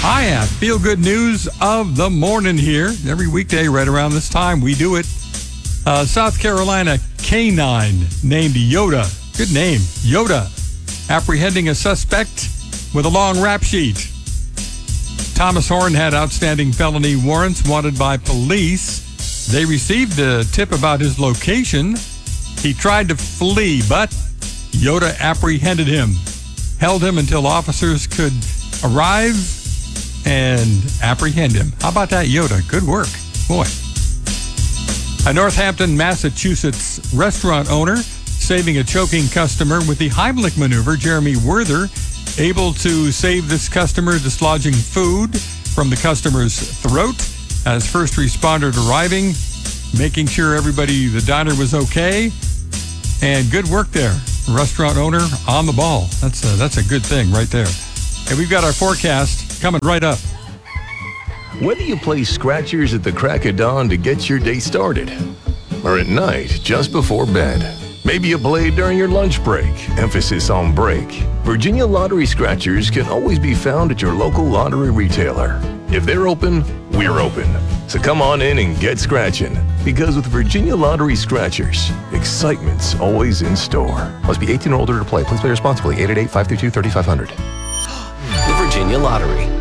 Hiya, feel good news of the morning here. Every weekday right around this time, we do it. South Carolina K9 named Yoda. Good name, Yoda. Apprehending a suspect with a long rap sheet. Thomas Horn had outstanding felony warrants wanted by police. They received a tip about his location. He tried to flee, but Yoda apprehended him, held him until officers could arrive and apprehend him. How about that, Yoda? Good work. Boy. A Northampton, Massachusetts restaurant owner saving a choking customer with the Heimlich maneuver. Jeremy Werther able to save this customer dislodging food from the customer's throat as first responders arriving, making sure everybody, the diner, was okay. And good work there. Restaurant owner on the ball. That's a good thing right there. And we've got our forecast coming right up. Whether you play scratchers at the crack of dawn to get your day started, or at night just before bed, maybe you play during your lunch break, emphasis on break, Virginia Lottery Scratchers can always be found at your local lottery retailer. If they're open, we're open. So come on in and get scratching, because with Virginia Lottery Scratchers, excitement's always in store. Must be 18 or older to play. Please play responsibly. 888-532-3500. The Virginia Lottery.